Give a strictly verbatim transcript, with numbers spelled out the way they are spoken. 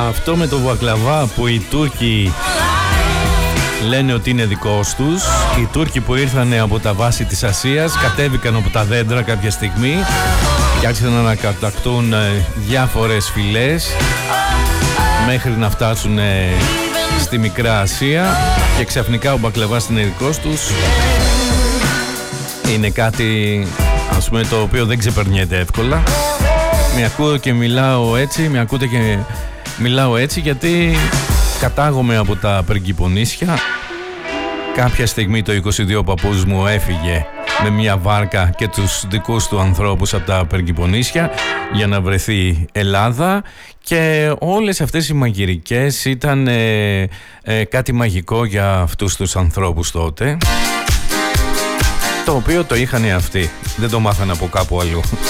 αυτό με το μπακλαβά που οι Τούρκοι λένε ότι είναι δικός τους. Οι Τούρκοι που ήρθαν από τα βάση της Ασίας κατέβηκαν από τα δέντρα κάποια στιγμή και άρχισαν να κατακτούν διάφορες φυλές μέχρι να φτάσουν στη Μικρά Ασία και ξαφνικά ο μπακλαβάς είναι δικός τους. Είναι κάτι, ας πούμε, το οποίο δεν ξεπερνιέται εύκολα. Με ακούω και μιλάω έτσι, με ακούτε και μιλάω έτσι γιατί κατάγομαι από τα Περγιπονήσια. Κάποια στιγμή το είκοσι δύο ο παππούς μου έφυγε με μια βάρκα και τους δικούς του ανθρώπους από τα Περγιπονήσια για να βρεθεί Ελλάδα και όλες αυτές οι μαγειρικές ήταν ε, ε, κάτι μαγικό για αυτούς τους ανθρώπους τότε, το οποίο το είχαν αυτοί, δεν το μάθανε από κάπου αλλού.